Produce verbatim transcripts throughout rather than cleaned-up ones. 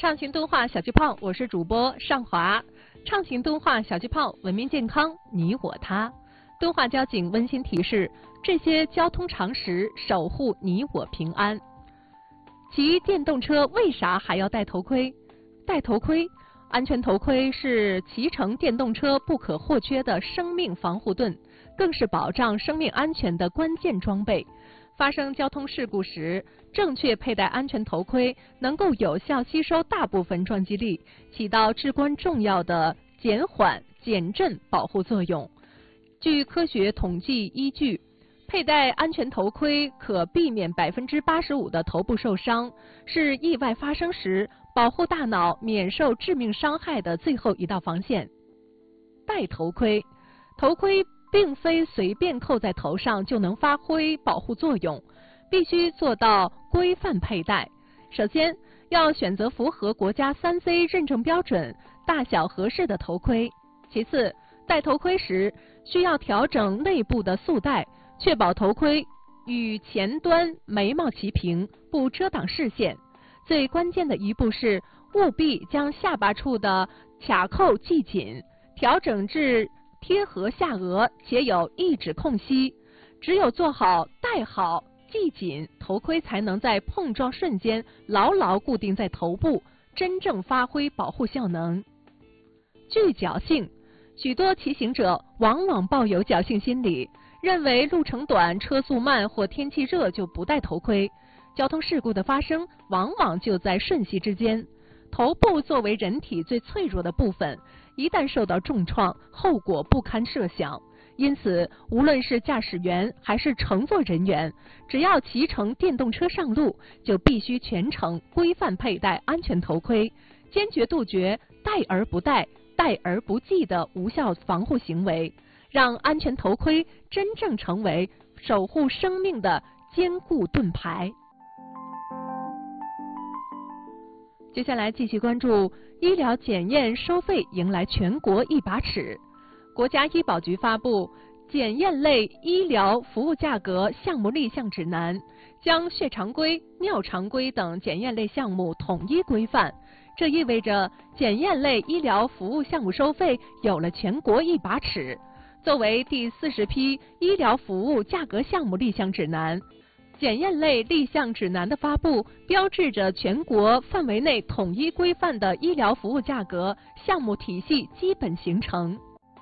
畅行动画小气泡，我是主播尚华。畅行动画小气泡，文明健康，你我他。敦化交警温馨提示：这些交通常识，守护你我平安。骑电动车为啥还要戴头盔？戴头盔，安全头盔是骑乘电动车不可或缺的生命防护盾，更是保障生命安全的关键装备。发生交通事故时，正确佩戴安全头盔能够有效吸收大部分撞击力，起到至关重要的减缓、减震保护作用。据科学统计依据，佩戴安全头盔可避免百分之八十五的头部受伤，是意外发生时保护大脑免受致命伤害的最后一道防线。戴头盔，头盔并非随便扣在头上就能发挥保护作用，必须做到规范佩戴。首先，要选择符合国家三 C 认证标准、大小合适的头盔。其次，戴头盔时需要调整内部的束带，确保头盔与前端眉毛齐平，不遮挡视线。最关键的一步是，务必将下巴处的卡扣系紧，调整至贴合下颚且有一指空隙，只有做好戴好系紧，头盔才能在碰撞瞬间牢牢固定在头部，真正发挥保护效能。具侥幸，许多骑行者往往抱有侥幸心理，认为路程短、车速慢或天气热就不戴头盔。交通事故的发生往往就在瞬息之间。头部作为人体最脆弱的部分，一旦受到重创，后果不堪设想。因此，无论是驾驶员还是乘坐人员，只要骑乘电动车上路，就必须全程规范佩戴安全头盔，坚决杜绝戴而不戴、戴而不系的无效防护行为，让安全头盔真正成为守护生命的坚固盾牌。接下来继续关注医疗检验收费迎来全国一把尺。国家医保局发布检验类医疗服务价格项目立项指南，将血常规、尿常规等检验类项目统一规范。这意味着检验类医疗服务项目收费有了全国一把尺。作为第四十批医疗服务价格项目立项指南，检验类立项指南的发布，标志着全国范围内统一规范的医疗服务价格项目体系基本形成。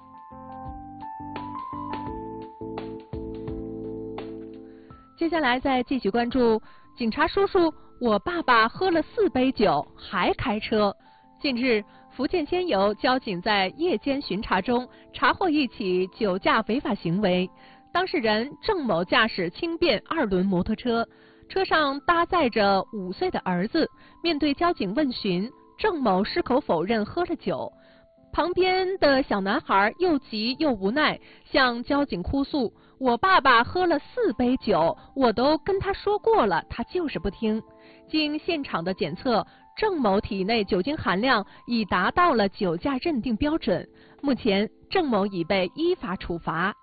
接下来再继续关注，警察叔叔，我爸爸喝了四杯酒还开车。近日，福建仙游交警在夜间巡查中查获一起酒驾违法行为。当事人郑某驾驶轻便二轮摩托车，车上搭载着五岁的儿子。面对交警问询，郑某矢口否认喝了酒。旁边的小男孩又急又无奈，向交警哭诉：“我爸爸喝了四杯酒，我都跟他说过了，他就是不听。”经现场的检测，郑某体内酒精含量已达到了酒驾认定标准。目前，郑某已被依法处罚。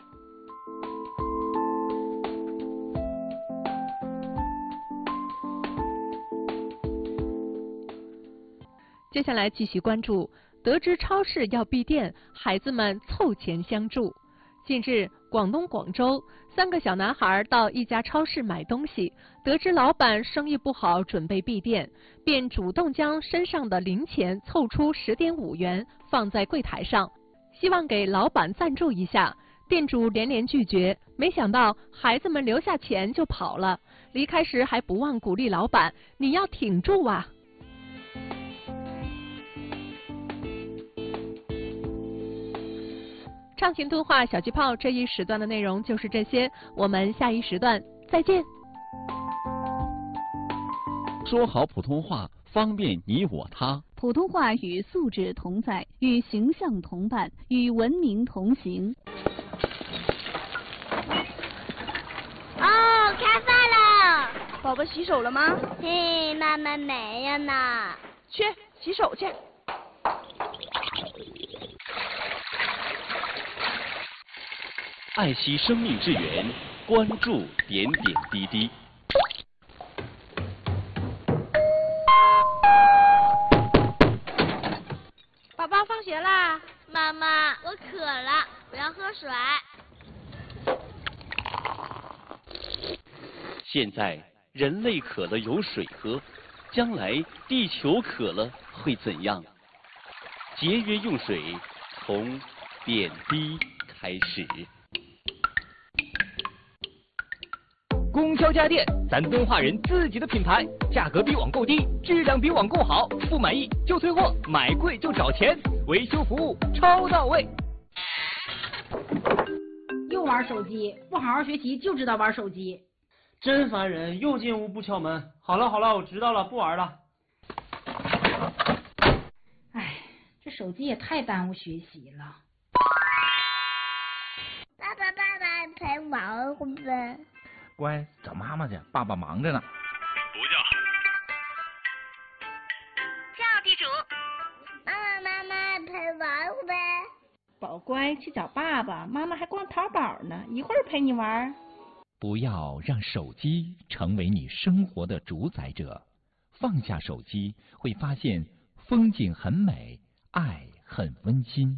接下来继续关注，得知超市要闭店，孩子们凑钱相助。近日，广东广州，三个小男孩到一家超市买东西，得知老板生意不好，准备闭店，便主动将身上的零钱凑出十点五元放在柜台上，希望给老板赞助一下。店主连连拒绝，没想到孩子们留下钱就跑了。离开时还不忘鼓励老板：“你要挺住啊！”畅行动画小气泡这一时段的内容就是这些，我们下一时段再见。 说好普通话，方便你我他。 普通话与素质同在，与形象同伴，与文明同行。 哦，开饭了！ 宝宝洗手了吗？ 嘿，妈妈没有呢。 去洗手去。 爱惜生命之源，关注点点滴滴。 学啦。 妈妈，我渴了，我要喝水。 现在人类渴了有水喝，将来地球渴了会怎样？节约用水，从点滴开始。 供销家电，咱敦化人自己的品牌，价格比网购低，质量比网购好，不满意就退货，买贵就找钱，维修服务超到位。 又玩手机，不好好学习就知道玩手机， 真烦人！又进屋不敲门。好了好了，我知道了，不玩了。 哎，这手机也太耽误学习了。 爸爸爸爸陪玩会呗。 乖，找妈妈去，爸爸忙着呢。 不叫。 叫地主。妈妈妈妈陪玩会呗。 宝乖，去找爸爸，妈妈还逛淘宝呢，一会儿陪你玩。 不要让手机成为你生活的主宰者，放下手机，会发现风景很美，爱很温馨。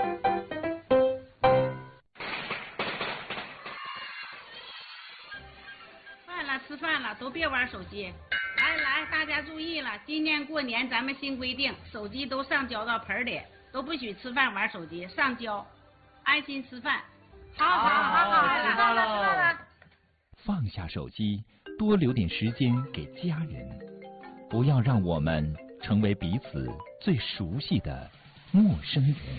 饭了，吃饭了，都别玩手机。来来，大家注意了，今年过年咱们新规定，手机都上交到盆里，都不许吃饭玩手机，上交，安心吃饭。好好好好，知道了知道了。 放下手机，多留点时间给家人，不要让我们成为彼此最熟悉的陌生人。